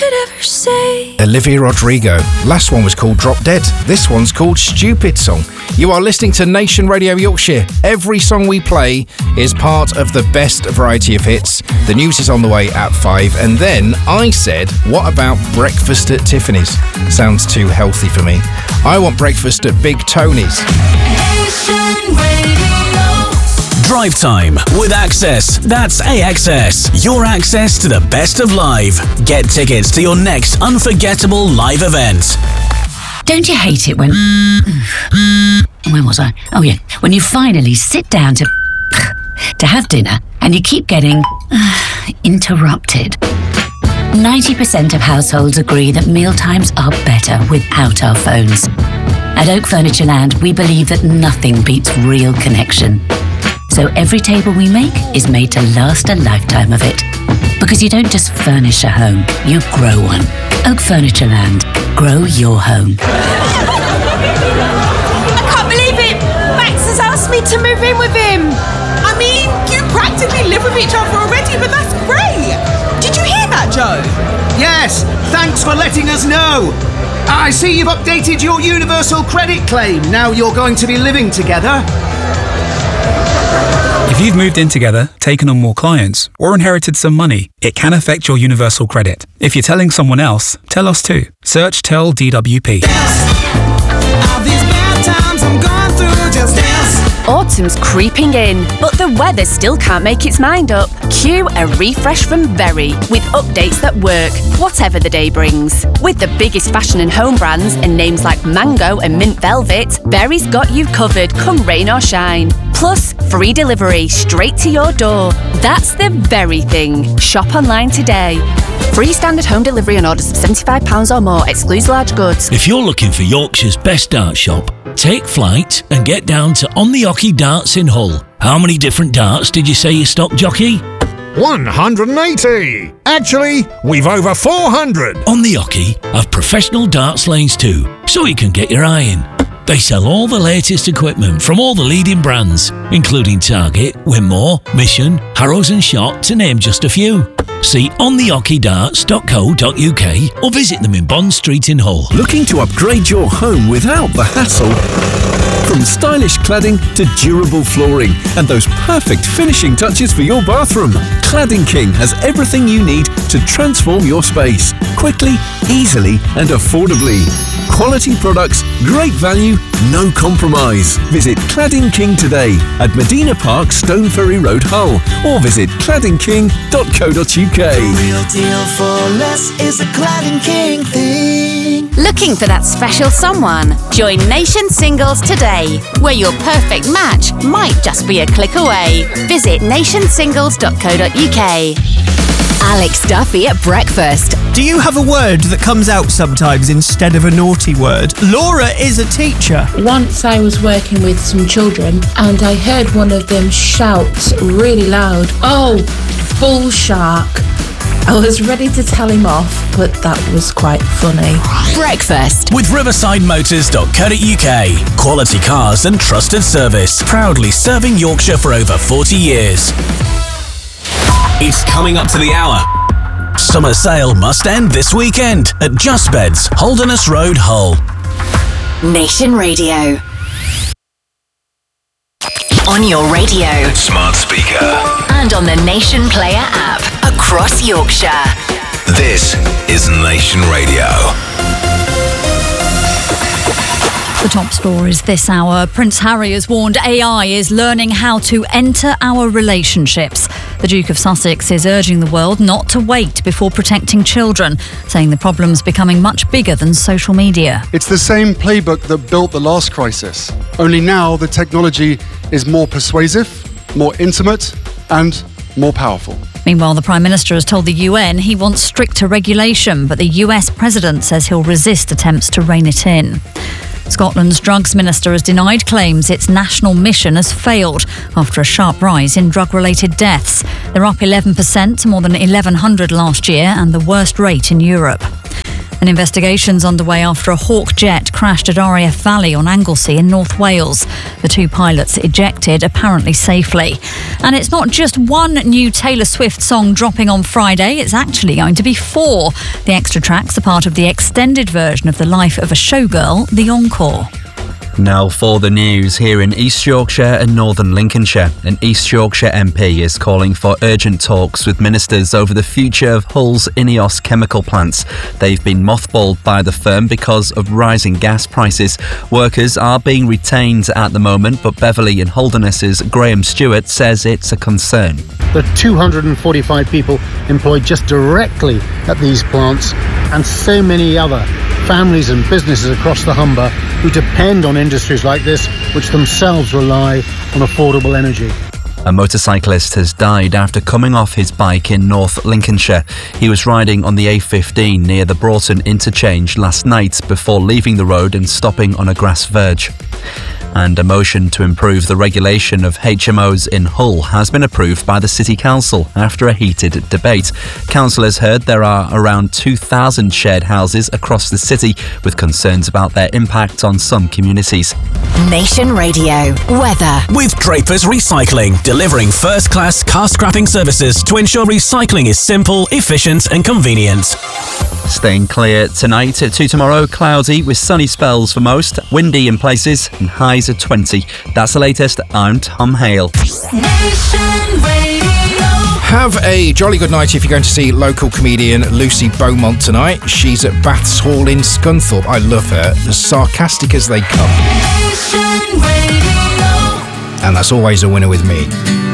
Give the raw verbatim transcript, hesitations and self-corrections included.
could ever say. Olivia Rodrigo. Last one was called Drop Dead. This one's called Stupid Song. You are listening to Nation Radio Yorkshire. Every song we play is part of the best variety of hits. The news is on the way at five. And then I said, what about breakfast at Tiffany's? Sounds too healthy for me. I want breakfast at Big Tony's. Nation Radio. Drive Time with Access. That's A X S. Your access to the best of live. Get tickets to your next unforgettable live event. Don't you hate it when... Where was I? Oh, yeah. When you finally sit down to... to have dinner and you keep getting... interrupted. ninety percent of households agree that mealtimes are better without our phones. At Oak Furniture Land, we believe that nothing beats real connection. So every table we make is made to last a lifetime of it. Because you don't just furnish a home, you grow one. Oak Furniture Land. Grow your home. I can't believe it! Max has asked me to move in with him. I mean, you practically live with each other already, but that's great. Did you hear that, Joe? Yes, thanks for letting us know. I see you've updated your universal credit claim. Now you're going to be living together. If you've moved in together, taken on more clients, or inherited some money, it can affect your universal credit. If you're telling someone else, tell us too. Search Tell D W P. Autumn's creeping in, but the weather still can't make its mind up. Cue a refresh from Berry with updates that work, whatever the day brings. With the biggest fashion and home brands and names like Mango and Mint Velvet, Berry's got you covered come rain or shine. Plus, free delivery straight to your door. That's the Berry thing. Shop online today. Free standard home delivery on orders of seventy-five pounds or more, excludes large goods. If you're looking for Yorkshire's best dart shop, take flight and get down to On the Hockey Darts in Hull. How many different darts did you say you stock, jockey? one hundred eighty! Actually, we've over four hundred! On the Hockey have professional darts lanes too, so you can get your eye in. They sell all the latest equipment from all the leading brands, including Target, Winmore, Mission, Harrows and Shot, to name just a few. See on the hockey darts dot co dot U K or visit them in Bond Street in Hull. Looking to upgrade your home without the hassle? From stylish cladding to durable flooring and those perfect finishing touches for your bathroom, Cladding King has everything you need to transform your space quickly, easily and affordably. Quality products, great value, no compromise. Visit Cladding King today at Medina Park, Stone Ferry Road, Hull, or visit cladding king dot co dot U K. The real deal for less is a Cladding King thing. Looking for that special someone? Join Nation Singles today, where your perfect match might just be a click away. Visit nation singles dot co dot U K. Alex Duffy at breakfast. Do you have a word that comes out sometimes instead of a naughty word? Laura is a teacher. Once I was working with some children and I heard one of them shout really loud, "Oh, bull shark." I was ready to tell him off, but that was quite funny. Breakfast with riverside motors dot co dot U K. Quality cars and trusted service. Proudly serving Yorkshire for over forty years. It's coming up to the hour. Summer sale must end this weekend at Just Beds, Holderness Road, Hull. Nation Radio. On your radio, smart speaker, and on the Nation Player app across Yorkshire. This is Nation Radio. The top stories this hour. Prince Harry has warned A I is learning how to enter our relationships. The Duke of Sussex is urging the world not to wait before protecting children, saying the problem's becoming much bigger than social media. It's the same playbook that built the last crisis. Only now the technology is more persuasive, more intimate, and more powerful. Meanwhile, the Prime Minister has told the U N he wants stricter regulation, but the U S President says he'll resist attempts to rein it in. Scotland's drugs minister has denied claims its national mission has failed after a sharp rise in drug-related deaths. They're up eleven percent to more than eleven hundred last year and the worst rate in Europe. An investigation's underway after a Hawk jet crashed at R A F Valley on Anglesey in North Wales. The two pilots ejected, apparently safely. And it's not just one new Taylor Swift song dropping on Friday, it's actually going to be four. The extra tracks are part of the extended version of The Life of a Showgirl, The Encore. Now for the news here in East Yorkshire and Northern Lincolnshire. An East Yorkshire M P is calling for urgent talks with ministers over the future of Hull's Ineos chemical plants. They've been mothballed by the firm because of rising gas prices. Workers are being retained at the moment, but Beverley and Holderness's Graham Stewart says it's a concern. There are two hundred forty-five people employed just directly at these plants, and so many other families and businesses across the Humber who depend on industries like this, which themselves rely on affordable energy. A motorcyclist has died after coming off his bike in North Lincolnshire. He was riding on the A fifteen near the Broughton interchange last night before leaving the road and stopping on a grass verge. And a motion to improve the regulation of H M Os in Hull has been approved by the City Council after a heated debate. Councillors heard there are around two thousand shared houses across the city, with concerns about their impact on some communities. Nation Radio weather. With Draper's Recycling, delivering first-class car scrapping services to ensure recycling is simple, efficient and convenient. Staying clear tonight to tomorrow, cloudy with sunny spells for most, windy in places and highs at twenty. That's the latest. I'm Tom Hale. Have a jolly good night if you're going to see local comedian Lucy Beaumont tonight. She's at Baths Hall in Scunthorpe. I love her, as sarcastic as they come. And that's always a winner with me.